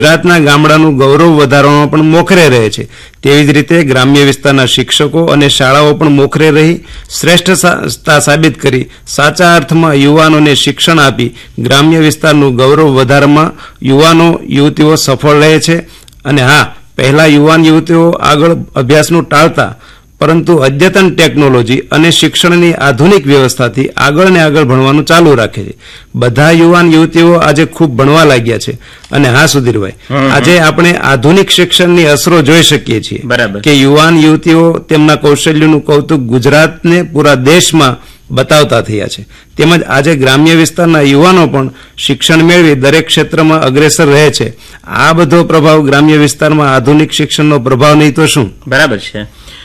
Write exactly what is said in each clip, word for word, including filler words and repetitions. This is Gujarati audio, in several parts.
ગુજરાતના ગામડાનું ગૌરવ વધારવામાં પણ મોખરે રહે છે. તેવી જ રીતે ગ્રામ્ય વિસ્તારના શિક્ષકો અને શાળાઓ પણ મોખરે રહી શ્રેષ્ઠતા સાબિત કરી સાચા અર્થમાં યુવાનોને શિક્ષણ આપી ગ્રામ્ય વિસ્તારનું ગૌરવ વધારવામાં યુવાનો યુવતીઓ સફળ રહે છે. અને હા, પહેલા યુવાન યુવતીઓ આગળ અભ્યાસનું ટાળતા, પરંતુ અદ્યતન ટેકનોલોજી અને શિક્ષણની આધુનિક વ્યવસ્થાથી આગળ ને આગળ ભણવાનું ચાલુ રાખે છે. બધા યુવાન યુવતીઓ આજે ખૂબ ભણવા લાગ્યા છે. અને હા સુધીરભાઈ, આજે આપણે આધુનિક શિક્ષણની અસરો જોઈ શકીએ છીએ કે યુવાન યુવતીઓ તેમના કૌશલ્યનું કૌતુક ગુજરાતને પૂરા દેશમાં બતાવતા થયા છે. તેમજ આજે ગ્રામ્ય વિસ્તારના યુવાનો પણ શિક્ષણ મેળવી દરેક ક્ષેત્રમાં અગ્રેસર રહે છે. આ બધો પ્રભાવ ગ્રામ્ય વિસ્તારમાં આધુનિક શિક્ષણનો પ્રભાવ નહીં તો શું? બરાબર છે.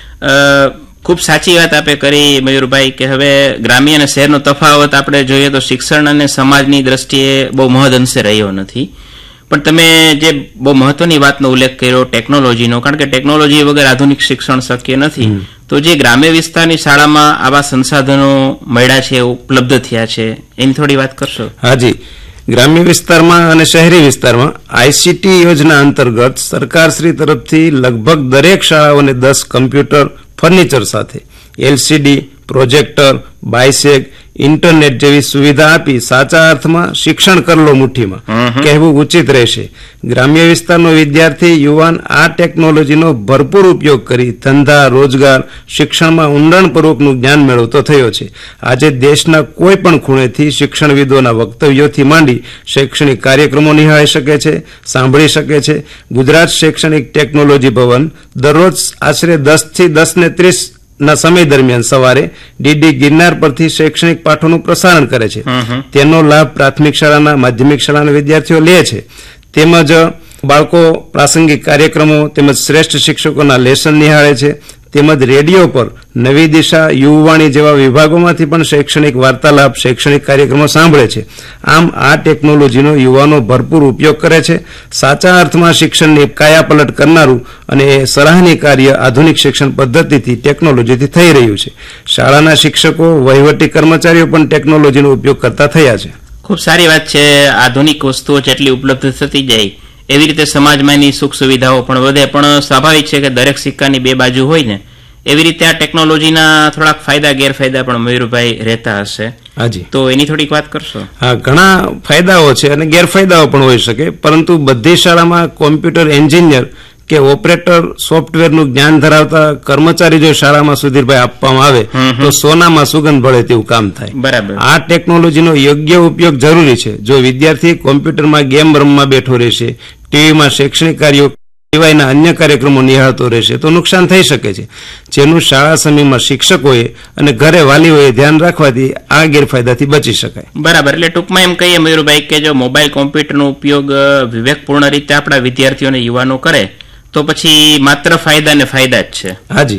ખૂબ સાચી વાત આપે કરી મયુરભાઈ કે હવે ગ્રામ્ય અને શહેરનો તફાવત આપણે જોઈએ તો શિક્ષણ અને સમાજની દ્રષ્ટિએ બહુ મહદઅંશે રહ્યો નથી. પણ તમે જે બહુ મહત્વની વાતનો ઉલ્લેખ કર્યો ટેકનોલોજીનો, કારણ કે ટેકનોલોજી વગર આધુનિક શિક્ષણ શક્ય નથી. તો જે ગ્રામ્ય વિસ્તારની શાળામાં આવા સંસાધનો મળ્યા છે, ઉપલબ્ધ થયા છે, એની થોડી વાત કરશો? હાજી, ગ્રામ્ય વિસ્તારમાં અને શહેરી વિસ્તારમાં આઈસીટી યોજના અંતર્ગત સરકારશ્રી તરફથી લગભગ દરેક શાળાઓને દસ કમ્પ્યુટર, ફર્નિચર સાથે એલસીડી, પ્રોજેક્ટર, બાયસેગ, ઇન્ટરનેટ જેવી સુવિધા આપી સાચા અર્થમાં શિક્ષણ કરલો મુઠ્ઠીમાં કહેવું ઉચિત રહેશે. ગ્રામ્ય વિસ્તારનો વિદ્યાર્થી યુવાન આ ટેકનોલોજીનો ભરપૂર ઉપયોગ કરી ધંધા, રોજગાર, શિક્ષણમાં ઊંડાણપૂર્વકનું જ્ઞાન મેળવતો થયો છે. આજે દેશના કોઈ પણ ખૂણેથી શિક્ષણવિદોના વક્તવ્યોથી માંડી શૈક્ષણિક કાર્યક્રમો નિહાળી શકે છે, સાંભળી શકે છે. ગુજરાત શૈક્ષણિક ટેકનોલોજી ભવન દરરોજ આશરે દસ થી દસ ને ત્રીસ ના સમય દરમિયાન સવારે ડીડી ગિરનાર પરથી શૈક્ષણિક પાઠોનું પ્રસારણ કરે છે. તેનો લાભ પ્રાથમિક શાળાના, માધ્યમિક શાળાના વિદ્યાર્થીઓ લે છે. તેમજ બાળકો પ્રાસંગિક કાર્યક્રમો તેમજ શ્રેષ્ઠ શિક્ષકોના લેસન નિહાળે છે. તેમજ રેડિયો પર નવી દિશા, યુવવાણી જેવા વિભાગોમાંથી પણ શૈક્ષણિક વાર્તાલાપ, શૈક્ષણિક કાર્યક્રમો સાંભળે છે. આમ આ ટેકનોલોજીનો યુવાનો ભરપૂર ઉપયોગ કરે છે. સાચા અર્થમાં શિક્ષણની કાયાપલટ કરનારું અને સરાહનીય કાર્ય આધુનિક શિક્ષણ પદ્ધતિથી, ટેકનોલોજીથી થઈ રહ્યું છે. શાળાના શિક્ષકો, વહીવટી કર્મચારીઓ પણ ટેકનોલોજીનો ઉપયોગ કરતા થયા છે. ખૂબ સારી વાત છે. આધુનિક વસ્તુઓ જેટલી ઉપલબ્ધ થતી જાય એવી રીતે સમાજમાંની સુખ સુવિધાઓ પણ વધે. પણ સ્વાભાવિક છે કે દરેક સિક્કાની બે બાજુ હોય ને, એવી રીતે આ ટેકનોલોજીના થોડાક ફાયદા ગેરફાયદા પણ મયુરભાઈ રહેતા હશે. હાજી, તો એની થોડીક વાત કરશો? હા, ઘણા ફાયદાઓ છે અને ગેરફાયદાઓ પણ હોઈ શકે. પરંતુ બધી શાળામાં કોમ્પ્યુટર એન્જિનિયર કે ઓપરેટર સોફ્ટવેરનું જ્ઞાન ધરાવતા કર્મચારી જો શાળામાં સુધીરભાઈ આપવામાં આવે તો સોનામાં સુગંધ ભળે તેવું કામ થાય. બરાબર. આ ટેકનોલોજીનો યોગ્ય ઉપયોગ જરૂરી છે. જો વિદ્યાર્થી કોમ્પ્યુટરમાં ગેમ રમવા બેઠો રહેશે, ટીવીમાં શૈક્ષણિક કાર્યો સિવાયના અન્ય કાર્યક્રમો નિહાળતો રહેશે તો નુકસાન થઈ શકે છે, જેનું શાળા સમયમાં શિક્ષકોએ અને ઘરે વાલીઓએ ધ્યાન રાખવાથી આ ગેરફાયદાથી બચી શકાય. બરાબર. એટલે ટૂંકમાં એમ કહીએ મયુરભાઈ કે જો મોબાઈલ કોમ્પ્યુટરનો ઉપયોગ વિવેકપૂર્ણ રીતે આપણા વિદ્યાર્થીઓ અને યુવાનો કરે તો પછી માત્ર ફાયદા ને ફાયદા જ છે. હાજી,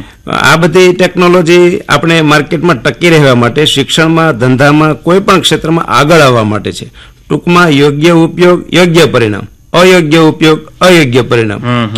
આ બધી ટેકનોલોજી આપણે માર્કેટમાં ટકી રહેવા માટે, શિક્ષણમાં, ધંધામાં, કોઈ પણ ક્ષેત્રમાં આગળ આવવા માટે છે. ટૂંકમાં યોગ્ય ઉપયોગ યોગ્ય પરિણામ, અયોગ્ય ઉપયોગ અયોગ્ય પરિણામ.